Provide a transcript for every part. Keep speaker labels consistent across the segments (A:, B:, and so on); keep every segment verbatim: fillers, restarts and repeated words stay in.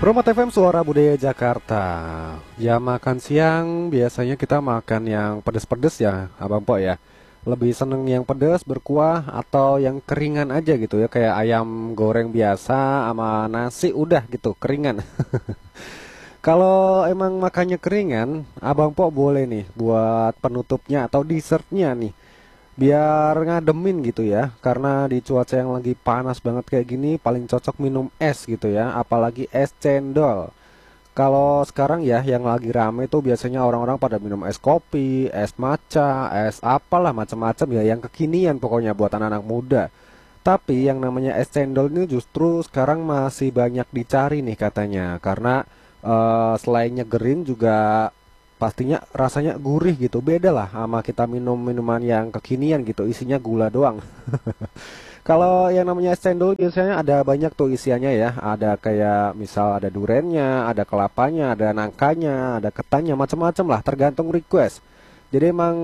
A: Promo T V M Suara Budaya Jakarta. Ya makan siang biasanya kita makan yang pedes-pedes ya, Abang Po ya. Lebih seneng yang pedes berkuah atau yang keringan aja gitu ya, kayak ayam goreng biasa sama nasi udah gitu, keringan. Kalau emang makannya keringan, Abang Po boleh nih buat penutupnya atau dessertnya nih. Biar ngademin gitu ya, karena di cuaca yang lagi panas banget kayak gini paling cocok minum es gitu ya, apalagi es cendol. Kalau sekarang ya yang lagi rame tuh biasanya orang-orang pada minum es kopi, es matcha, es apalah macam-macam ya yang kekinian pokoknya buat anak-anak muda. Tapi yang namanya es cendol ini justru sekarang masih banyak dicari nih katanya, karena eh, selain nyegering juga pastinya rasanya gurih gitu. Beda lah sama kita minum minuman yang kekinian gitu, isinya gula doang. Kalau yang namanya es cendol biasanya ada banyak tuh isiannya ya. Ada kayak misal ada durennya, ada kelapanya, ada nangkanya, ada ketannya, macam-macam lah tergantung request. Jadi emang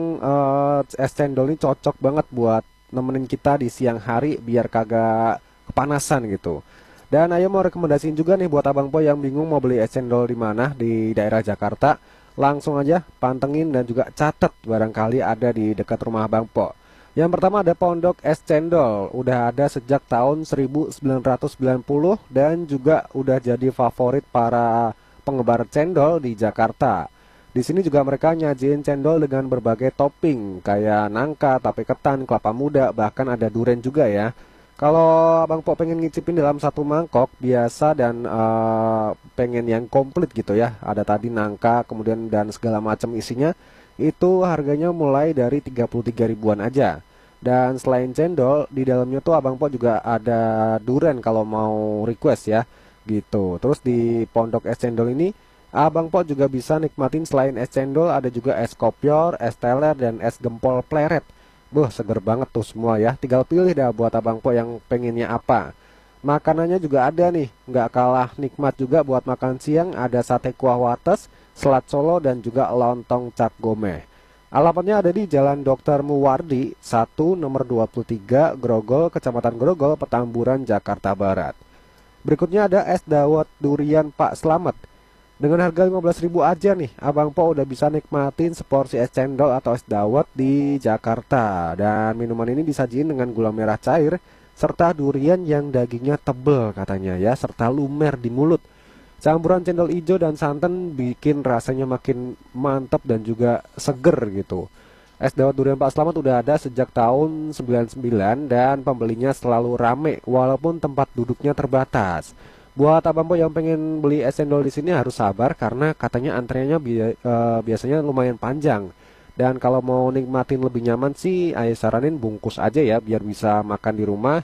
A: eh, es cendol ini cocok banget buat nemenin kita di siang hari biar kagak kepanasan gitu. Dan ayo mau rekomendasiin juga nih buat Abang Po yang bingung mau beli es cendol di mana di daerah Jakarta. Langsung aja pantengin dan juga catat barangkali ada di dekat rumah Abang Po. Yang pertama ada Pondok Es Cendol, udah ada sejak tahun seribu sembilan ratus sembilan puluh dan juga udah jadi favorit para penggemar cendol di Jakarta. Di sini juga mereka nyajiin cendol dengan berbagai topping kayak nangka, tape ketan, kelapa muda, bahkan ada duren juga ya. Kalau Abang Po pengen ngicipin dalam satu mangkok biasa dan eh, pengen yang komplit gitu ya, ada tadi nangka, kemudian dan segala macam isinya, itu harganya mulai dari tiga puluh tiga ribuan aja. Dan selain cendol, di dalamnya tuh Abang Po juga ada duren kalau mau request ya, gitu. Terus di Pondok Es Cendol ini, Abang Po juga bisa nikmatin selain es cendol, ada juga es kopior, es teler, dan es gempol pleret. Buh, seger banget tuh semua ya. Tinggal pilih dah buat Abang Po yang pengennya apa. Makanannya juga ada nih, nggak kalah nikmat juga buat makan siang. Ada sate kuah wates, selat solo, dan juga lontong cap gomeh. Alamatnya ada di Jalan Dokter Muwardi, satu nomor dua puluh tiga, Grogol, Kecamatan Grogol, Petamburan, Jakarta Barat. Berikutnya ada es dawet durian Pak Slamet. Dengan harga lima belas ribu aja nih, Abang Po udah bisa nikmatin seporsi es cendol atau es dawet di Jakarta. Dan minuman ini disajiin dengan gula merah cair, serta durian yang dagingnya tebel katanya ya, serta lumer di mulut. Campuran cendol hijau dan santan bikin rasanya makin mantap dan juga seger gitu. Es dawet durian Pak Slamet udah ada sejak tahun sembilan puluh sembilan dan pembelinya selalu rame walaupun tempat duduknya terbatas. Buat Abang Po yang pengen beli es cendol di sini harus sabar karena katanya antriannya bi eh, biasanya lumayan panjang. Dan kalau mau nikmatin lebih nyaman sih, saya saranin bungkus aja ya biar bisa makan di rumah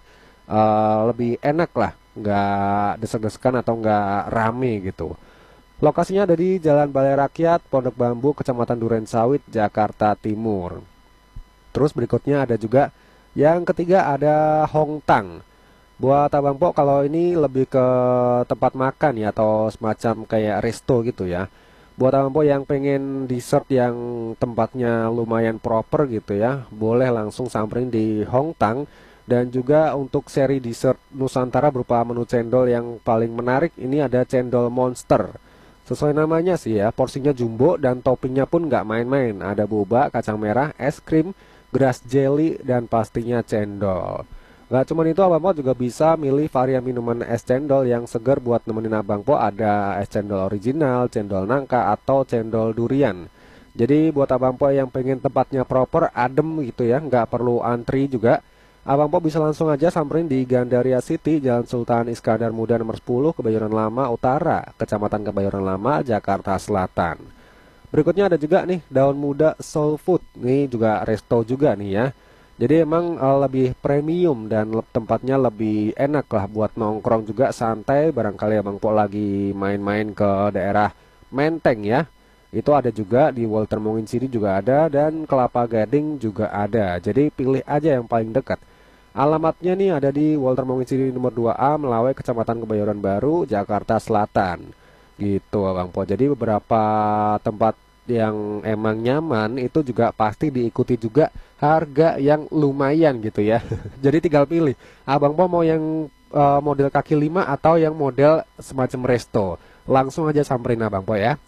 A: eh, lebih enak lah, nggak desek-desekan atau nggak rame gitu. Lokasinya ada di Jalan Balai Rakyat, Pondok Bambu, Kecamatan Duren Sawit, Jakarta Timur. Terus berikutnya ada juga yang ketiga ada Hongtang. Buat Abang Po kalau ini lebih ke tempat makan ya atau semacam kayak resto gitu ya. Buat Abang Po yang pengen dessert yang tempatnya lumayan proper gitu ya, boleh langsung samperin di Hongtang. Dan juga untuk seri dessert Nusantara berupa menu cendol yang paling menarik ini ada cendol monster. Sesuai namanya sih ya, porsinya jumbo dan toppingnya pun nggak main-main. Ada boba, kacang merah, es krim, grass jelly, dan pastinya cendol. Gak cuma itu, Abang Po juga bisa milih varian minuman es cendol yang segar buat nemenin Abang Po. Ada es cendol original, cendol nangka, atau cendol durian. Jadi buat Abang Po yang pengen tempatnya proper, adem gitu ya, nggak perlu antri juga, Abang Po bisa langsung aja samperin di Gandaria City, Jalan Sultan Iskandar Muda nomor sepuluh, Kebayoran Lama Utara, Kecamatan Kebayoran Lama, Jakarta Selatan. Berikutnya ada juga nih Daun Muda Soul Food. Ini juga resto juga nih ya. Jadi emang uh, lebih premium dan le tempatnya lebih enak lah buat nongkrong juga santai. Barangkali Abang Po lagi main-main ke daerah Menteng ya. Itu ada juga di Walter Mongin City juga ada dan Kelapa Gading juga ada. Jadi pilih aja yang paling dekat. Alamatnya nih ada di Walter Mongin City nomor dua A, Melawai, Kecamatan Kebayoran Baru, Jakarta Selatan. Gitu Abang Po. Jadi beberapa tempat yang emang nyaman itu juga pasti diikuti juga harga yang lumayan gitu ya. Jadi tinggal pilih Abang Po mau yang uh, model kaki lima atau yang model semacam resto. Langsung aja samperin Abang Po ya.